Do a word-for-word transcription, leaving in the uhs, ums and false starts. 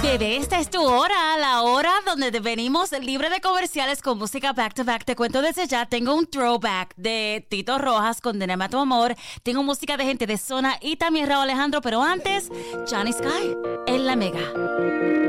Bebé, esta es tu hora, la hora donde venimos libre de comerciales con música back to back. Te cuento desde ya, tengo un throwback de Tito Rojas con Denema tu amor. Tengo música de gente de Zona y también Raúl Alejandro, pero antes, Johnny Sky en La Mega.